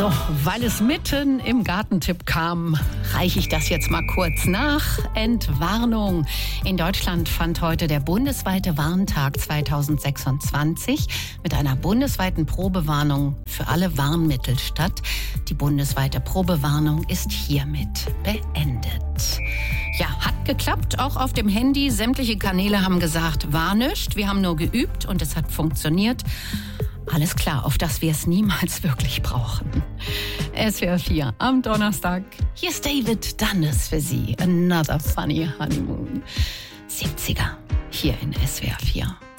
So, weil es mitten im Gartentipp kam, reiche ich das jetzt mal kurz nach. Entwarnung. In Deutschland fand heute der bundesweite Warntag 2026 mit einer bundesweiten Probewarnung für alle Warnmittel statt. Die bundesweite Probewarnung ist hiermit beendet. Ja, hat geklappt, auch auf dem Handy. Sämtliche Kanäle haben gesagt, war nichts. Wir haben nur geübt und es hat funktioniert. Alles klar, auf dass wir es niemals wirklich brauchen. SWR 4 am Donnerstag. Hier ist David Dunnes für Sie. Another Funny Honeymoon. 70er hier in SWR 4.